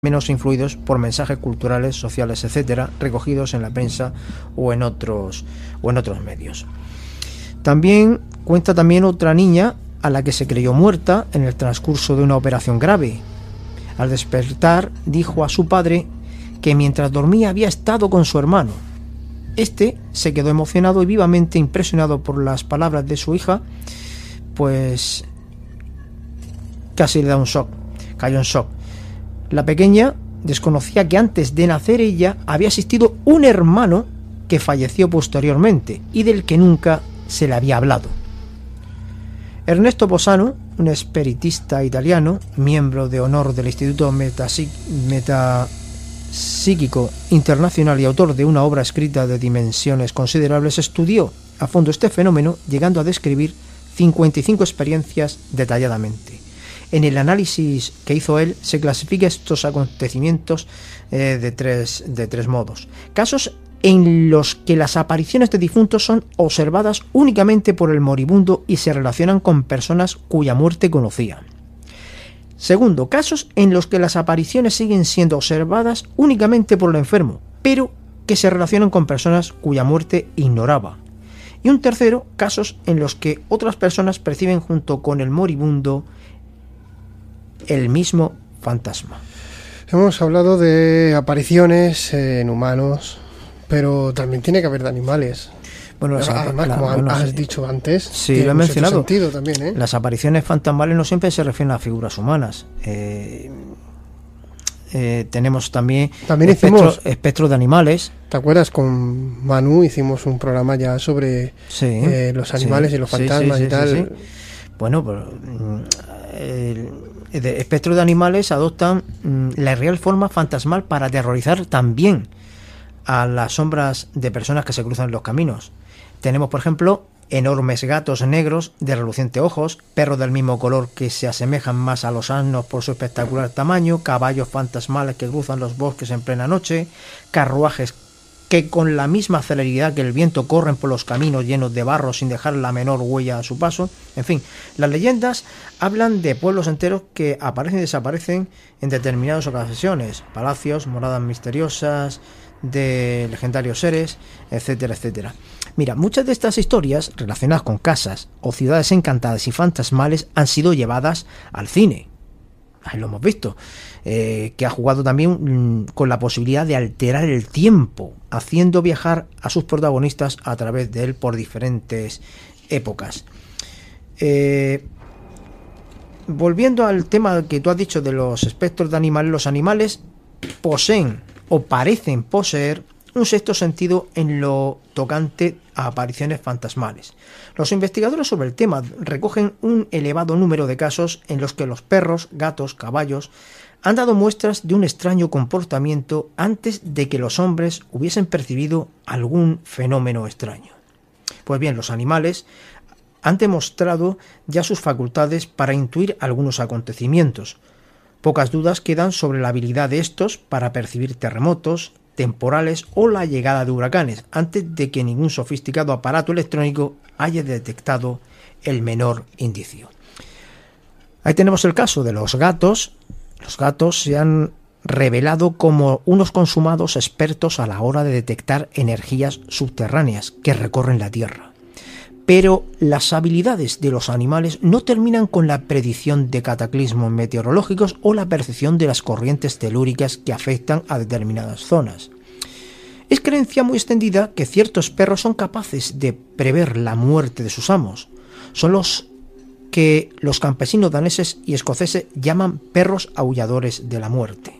menos influidos por mensajes culturales, sociales, etcétera, recogidos en la prensa o en otros medios. Cuenta también otra niña a la que se creyó muerta en el transcurso de una operación grave. Al despertar, dijo a su padre que mientras dormía había estado con su hermano. Este se quedó emocionado y vivamente impresionado por las palabras de su hija, pues casi le da un shock, cayó en shock. La pequeña desconocía que antes de nacer ella había existido un hermano que falleció posteriormente y del que nunca se le había hablado. Ernesto Posano, un espiritista italiano, miembro de honor del Instituto Metapsíquico Internacional y autor de una obra escrita de dimensiones considerables, estudió a fondo este fenómeno, llegando a describir 55 experiencias detalladamente. En el análisis que hizo él, se clasifica estos acontecimientos de tres modos. Casos en los que las apariciones de difuntos son observadas únicamente por el moribundo y se relacionan con personas cuya muerte conocía. Segundo, casos en los que las apariciones siguen siendo observadas únicamente por el enfermo, pero que se relacionan con personas cuya muerte ignoraba. Y un tercero, casos en los que otras personas perciben junto con el moribundo el mismo fantasma. Hemos hablado de apariciones en humanos, pero también tiene que haber de animales. Bueno, además, como has dicho antes, sí, lo he mencionado. Sentido también, ¿eh? Las apariciones fantasmales no siempre se refieren a figuras humanas. Tenemos también espectros de animales. ¿Te acuerdas? Con Manu hicimos un programa ya sobre los animales y los fantasmas y tal. Sí. Bueno, pues espectros de animales adoptan la real forma fantasmal para aterrorizar también a las sombras de personas que se cruzan en los caminos. Tenemos, por ejemplo, enormes gatos negros de relucientes ojos, perros del mismo color que se asemejan más a los asnos por su espectacular tamaño, caballos fantasmales que cruzan los bosques en plena noche, carruajes que con la misma celeridad que el viento corren por los caminos llenos de barro sin dejar la menor huella a su paso. En fin, las leyendas hablan de pueblos enteros que aparecen y desaparecen en determinadas ocasiones, palacios, moradas misteriosas de legendarios seres, etcétera, etcétera. Mira, muchas de estas historias relacionadas con casas o ciudades encantadas y fantasmales han sido llevadas al cine. Ahí lo hemos visto, que ha jugado también con la posibilidad de alterar el tiempo, haciendo viajar a sus protagonistas a través de él por diferentes épocas. Volviendo al tema que tú has dicho de los espectros de animales, los animales poseen o parecen poseer un sexto sentido en lo tocante a apariciones fantasmales. Los investigadores sobre el tema recogen un elevado número de casos en los que los perros, gatos, caballos han dado muestras de un extraño comportamiento antes de que los hombres hubiesen percibido algún fenómeno extraño. Pues bien, los animales han demostrado ya sus facultades para intuir algunos acontecimientos. Pocas dudas quedan sobre la habilidad de estos para percibir terremotos, temporales o la llegada de huracanes, antes de que ningún sofisticado aparato electrónico haya detectado el menor indicio. Ahí tenemos el caso de los gatos. Los gatos se han revelado como unos consumados expertos a la hora de detectar energías subterráneas que recorren la Tierra. Pero las habilidades de los animales no terminan con la predicción de cataclismos meteorológicos o la percepción de las corrientes telúricas que afectan a determinadas zonas. Es creencia muy extendida que ciertos perros son capaces de prever la muerte de sus amos. Son los que los campesinos daneses y escoceses llaman perros aulladores de la muerte.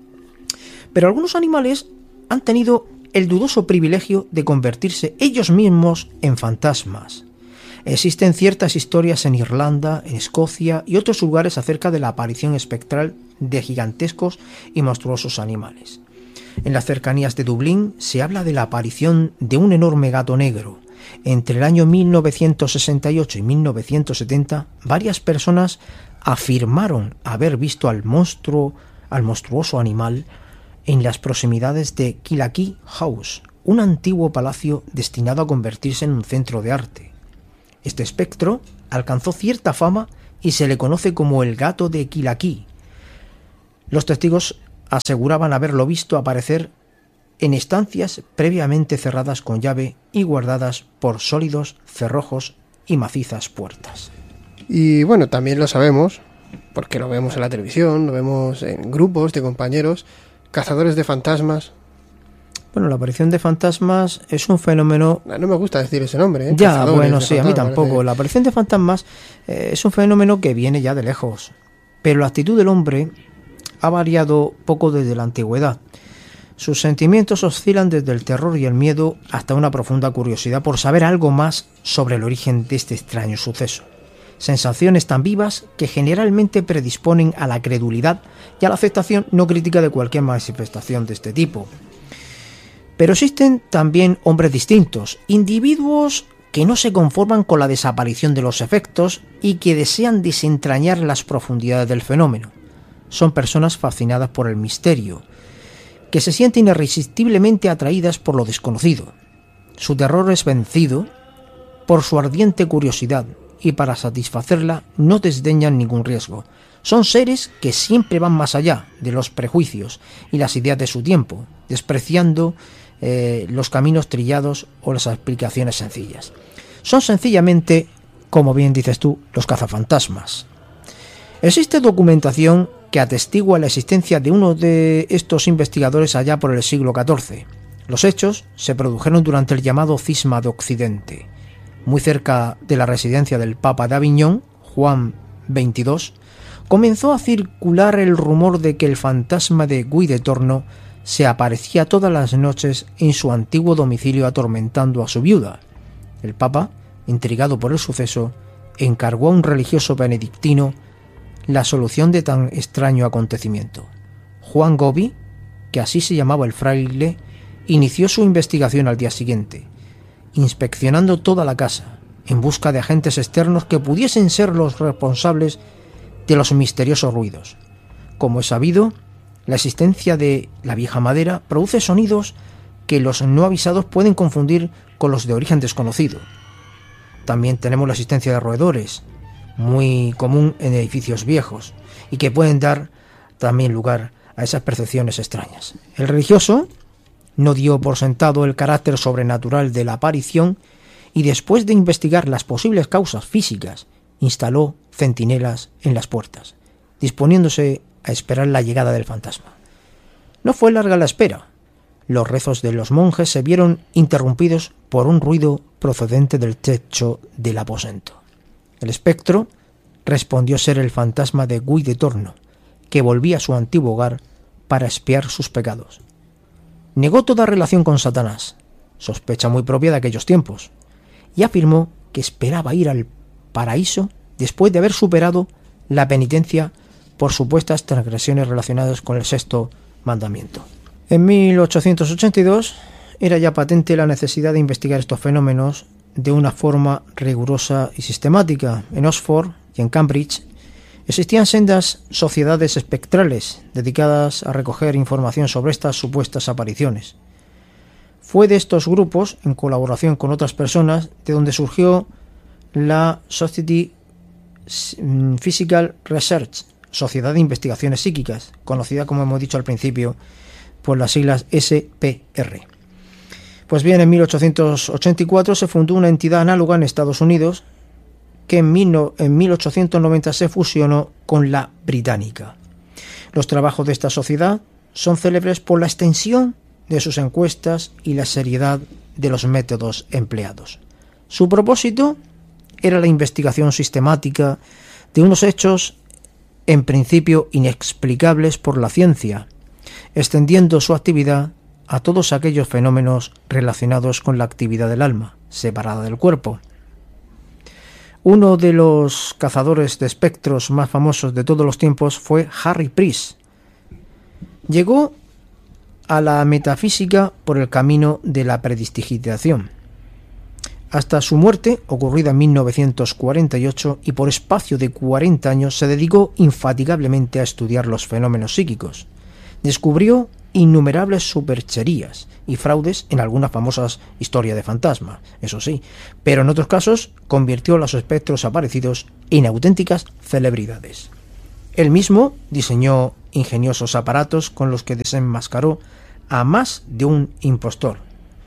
Pero algunos animales han tenido el dudoso privilegio de convertirse ellos mismos en fantasmas. Existen ciertas historias en Irlanda, en Escocia y otros lugares acerca de la aparición espectral de gigantescos y monstruosos animales. En las cercanías de Dublín se habla de la aparición de un enorme gato negro. Entre el año 1968 y 1970, varias personas afirmaron haber visto al monstruoso animal en las proximidades de Kilakee House, un antiguo palacio destinado a convertirse en un centro de arte. Este espectro alcanzó cierta fama y se le conoce como el gato de Kilakee. Los testigos aseguraban haberlo visto aparecer en estancias previamente cerradas con llave y guardadas por sólidos cerrojos y macizas puertas. Y bueno, también lo sabemos, porque lo vemos en la televisión, lo vemos en grupos de compañeros, cazadores de fantasmas. Bueno, la aparición de fantasmas es un fenómeno... No me gusta decir ese nombre, ¿eh? Ya, bueno, sí, a mí tampoco. La aparición de fantasmas es un fenómeno que viene ya de lejos. Pero la actitud del hombre ha variado poco desde la antigüedad. Sus sentimientos oscilan desde el terror y el miedo hasta una profunda curiosidad por saber algo más sobre el origen de este extraño suceso. Sensaciones tan vivas que generalmente predisponen a la credulidad y a la aceptación no crítica de cualquier manifestación de este tipo. Pero existen también hombres distintos, individuos que no se conforman con la desaparición de los efectos y que desean desentrañar las profundidades del fenómeno. Son personas fascinadas por el misterio, que se sienten irresistiblemente atraídas por lo desconocido. Su terror es vencido por su ardiente curiosidad y para satisfacerla no desdeñan ningún riesgo. Son seres que siempre van más allá de los prejuicios y las ideas de su tiempo, despreciando los caminos trillados o las explicaciones sencillas. Son sencillamente, como bien dices tú, los cazafantasmas. Existe documentación que atestigua la existencia de uno de estos investigadores allá por el siglo XIV. Los hechos se produjeron durante el llamado Cisma de Occidente, muy cerca de la residencia del Papa de Aviñón, Juan XXII. Comenzó a circular el rumor de que el fantasma de Guy de Torno se aparecía todas las noches en su antiguo domicilio atormentando a su viuda. El Papa, intrigado por el suceso, encargó a un religioso benedictino la solución de tan extraño acontecimiento. Juan Gobi, que así se llamaba el fraile, inició su investigación al día siguiente, inspeccionando toda la casa, en busca de agentes externos que pudiesen ser los responsables de los misteriosos ruidos. Como es sabido, la existencia de la vieja madera produce sonidos que los no avisados pueden confundir con los de origen desconocido. También tenemos la existencia de roedores, muy común en edificios viejos, y que pueden dar también lugar a esas percepciones extrañas. El religioso no dio por sentado el carácter sobrenatural de la aparición y después de investigar las posibles causas físicas, instaló centinelas en las puertas, disponiéndose a esperar la llegada del fantasma. No fue larga la espera. Los rezos de los monjes se vieron interrumpidos por un ruido procedente del techo del aposento. El espectro respondió ser el fantasma de Guy de Torno, que volvía a su antiguo hogar para expiar sus pecados. Negó toda relación con Satanás, sospecha muy propia de aquellos tiempos, y afirmó que esperaba ir al paraíso después de haber superado la penitencia por supuestas transgresiones relacionadas con el sexto mandamiento. En 1882 era ya patente la necesidad de investigar estos fenómenos de una forma rigurosa y sistemática. En Oxford y en Cambridge existían sendas sociedades espectrales dedicadas a recoger información sobre estas supuestas apariciones. Fue de estos grupos, en colaboración con otras personas, de donde surgió la Society Physical Research, Sociedad de Investigaciones Psíquicas, conocida, como hemos dicho al principio, por las siglas SPR. Pues bien, en 1884 se fundó una entidad análoga en Estados Unidos que en 1890 se fusionó con la británica. Los trabajos de esta sociedad son célebres por la extensión de sus encuestas y la seriedad de los métodos empleados. Su propósito era la investigación sistemática de unos hechos en principio inexplicables por la ciencia, extendiendo su actividad a todos aquellos fenómenos relacionados con la actividad del alma, separada del cuerpo. Uno de los cazadores de espectros más famosos de todos los tiempos fue Harry Price. Llegó a la metafísica por el camino de la prestidigitación. Hasta su muerte, ocurrida en 1948, y por espacio de 40 años se dedicó infatigablemente a estudiar los fenómenos psíquicos. Descubrió innumerables supercherías y fraudes en algunas famosas historias de fantasma, eso sí, pero en otros casos convirtió los espectros aparecidos en auténticas celebridades. Él mismo diseñó ingeniosos aparatos con los que desenmascaró a más de un impostor.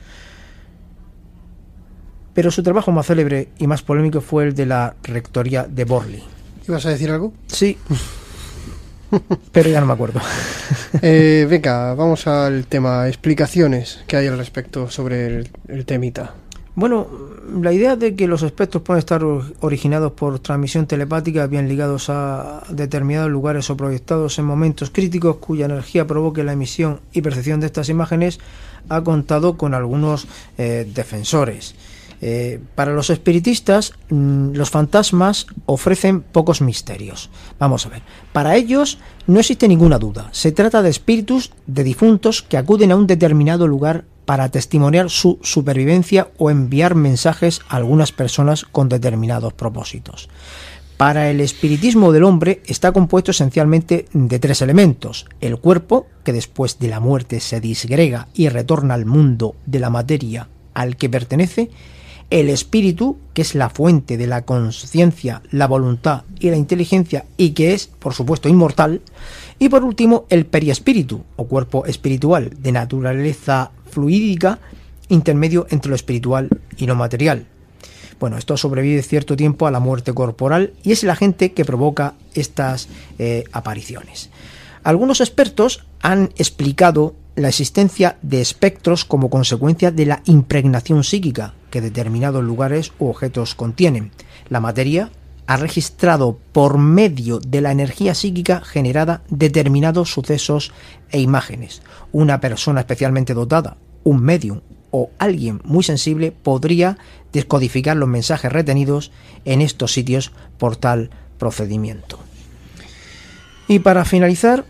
Pero su trabajo más célebre y más polémico fue el de la rectoría de Borley. ¿Ibas a decir algo? Sí, pero ya no me acuerdo. Venga, vamos al tema, explicaciones que hay al respecto sobre el temita. Bueno, la idea de que los espectros pueden estar originados por transmisión telepática, bien ligados a determinados lugares o proyectados en momentos críticos cuya energía provoque la emisión y percepción de estas imágenes, ha contado con algunos defensores. Para los espiritistas, los fantasmas ofrecen pocos misterios. Vamos a ver, para ellos no existe ninguna duda. Se trata de espíritus de difuntos que acuden a un determinado lugar para testimoniar su supervivencia o enviar mensajes a algunas personas con determinados propósitos. Para el espiritismo del hombre está compuesto esencialmente de 3 elementos: el cuerpo, que después de la muerte se disgrega y retorna al mundo de la materia al que pertenece; el espíritu, que es la fuente de la conciencia, la voluntad y la inteligencia y que es, por supuesto, inmortal; y por último, el periespíritu, o cuerpo espiritual, de naturaleza fluídica, intermedio entre lo espiritual y lo material. Bueno, esto sobrevive cierto tiempo a la muerte corporal y es el agente que provoca estas apariciones. Algunos expertos han explicado la existencia de espectros como consecuencia de la impregnación psíquica que determinados lugares u objetos contienen. La materia ha registrado por medio de la energía psíquica generada determinados sucesos e imágenes. Una persona especialmente dotada, un medium o alguien muy sensible podría descodificar los mensajes retenidos en estos sitios por tal procedimiento. Y para finalizar,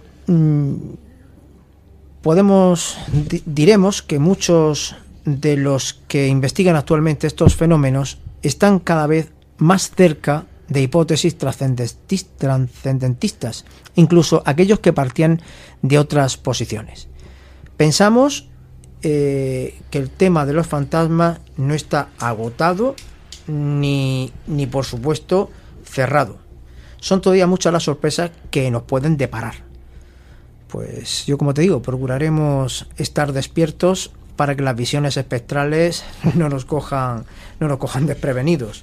diremos que muchos de los que investigan actualmente estos fenómenos están cada vez más cerca de hipótesis trascendentistas, incluso aquellos que partían de otras posiciones. Pensamos que el tema de los fantasmas no está agotado ni por supuesto cerrado. Son todavía muchas las sorpresas que nos pueden deparar. Pues yo, como te digo, procuraremos estar despiertos para que las visiones espectrales no nos cojan desprevenidos.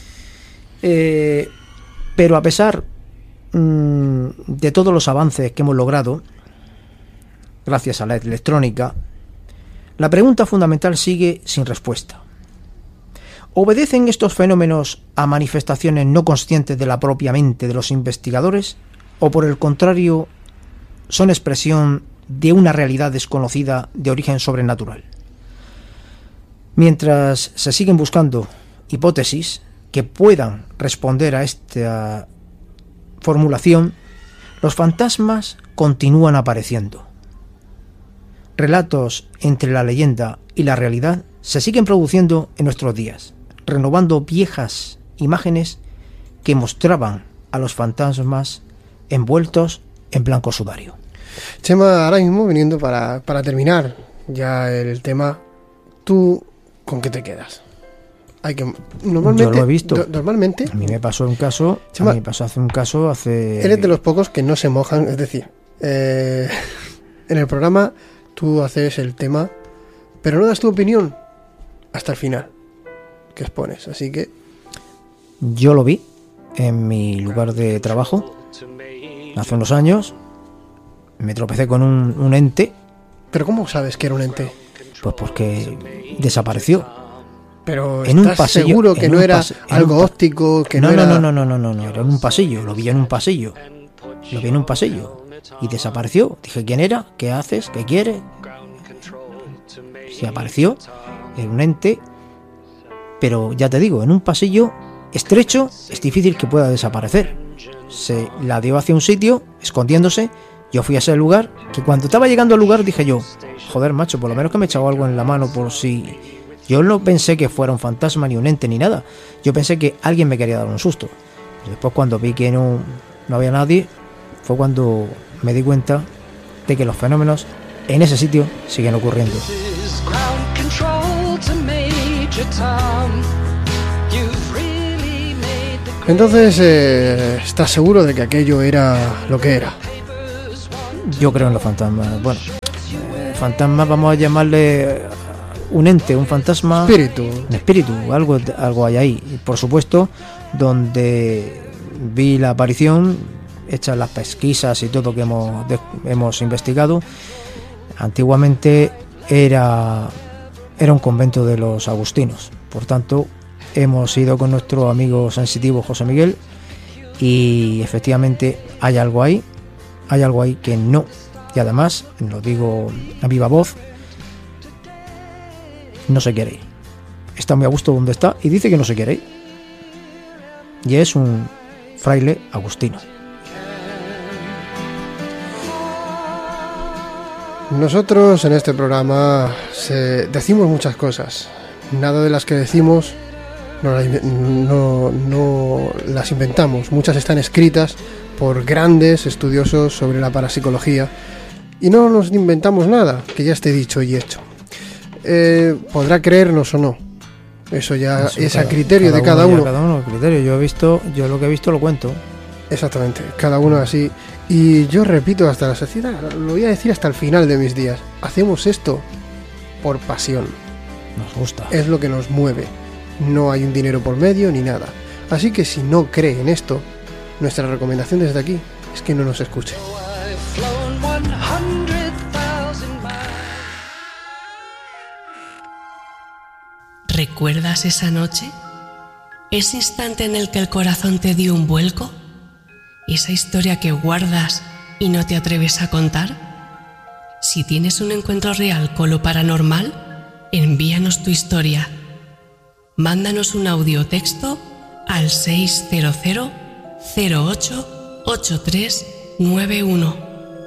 Pero a pesar de todos los avances que hemos logrado gracias a la electrónica, la pregunta fundamental sigue sin respuesta. ¿Obedecen estos fenómenos a manifestaciones no conscientes de la propia mente de los investigadores o, por el contrario, son expresión de una realidad desconocida de origen sobrenatural? Mientras se siguen buscando hipótesis que puedan responder a esta formulación, los fantasmas continúan apareciendo. Relatos entre la leyenda y la realidad se siguen produciendo en nuestros días, renovando viejas imágenes que mostraban a los fantasmas envueltos en blanco sudario. Chema, ahora mismo viniendo para terminar ya el tema, ¿tú con qué te quedas? Normalmente, yo lo he visto. Normalmente. A mí me pasó un caso. Chema, a mí me pasó hace. Eres de los pocos que no se mojan, es decir, en el programa tú haces el tema, pero no das tu opinión hasta el final que expones, así que. Yo lo vi en mi lugar de trabajo hace unos años. Me tropecé con un ente. ¿Pero cómo sabes que era un ente? Pues porque desapareció. Pero en ¿estás un pasillo, seguro que no era algo óptico? Que no, era... no, era en un pasillo. Lo vi en un pasillo. Y desapareció. Dije, ¿quién era? ¿Qué haces? ¿Qué quiere? Se apareció. Era un ente. Pero ya te digo, en un pasillo estrecho es difícil que pueda desaparecer. Se la dio hacia un sitio, escondiéndose. Yo fui a ese lugar, que cuando estaba llegando al lugar dije yo, joder, macho, por lo menos que me echaba algo en la mano por si... Yo no pensé que fuera un fantasma, ni un ente, ni nada. Yo pensé que alguien me quería dar un susto. Pero después, cuando vi que no había nadie, fue cuando me di cuenta de que los fenómenos en ese sitio siguen ocurriendo. Entonces, ¿estás seguro de que aquello era lo que era? Yo creo en los fantasmas. Bueno, fantasmas vamos a llamarle un ente, un fantasma. Espíritu. Un espíritu, algo hay ahí. Y por supuesto, donde vi la aparición, hechas las pesquisas y todo que hemos investigado, antiguamente era un convento de los agustinos. Por tanto, hemos ido con nuestro amigo sensitivo José Miguel y efectivamente hay algo ahí que no, y además, lo digo a viva voz, no se quiere ir. Está muy a gusto donde está y dice que no se quiere ir. Y es un fraile agustino. Nosotros en este programa decimos muchas cosas. Nada de las que decimos no las inventamos. Muchas están escritas por grandes estudiosos sobre la parapsicología y no nos inventamos nada, que ya esté dicho y hecho. Podrá creernos o no. Eso ya es a criterio de cada uno. Cada uno, criterio. Yo lo que he visto lo cuento. Exactamente, cada uno así. Y yo repito hasta la saciedad, lo voy a decir hasta el final de mis días. Hacemos esto por pasión. Nos gusta. Es lo que nos mueve. No hay un dinero por medio ni nada. Así que si no cree en esto, nuestra recomendación desde aquí es que no nos escuche. ¿Recuerdas esa noche? ¿Ese instante en el que el corazón te dio un vuelco? ¿Esa historia que guardas y no te atreves a contar? Si tienes un encuentro real con lo paranormal, envíanos tu historia. Mándanos un audio o texto al 600 08 8391.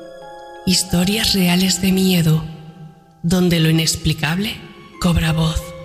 Historias reales de miedo, donde lo inexplicable cobra voz.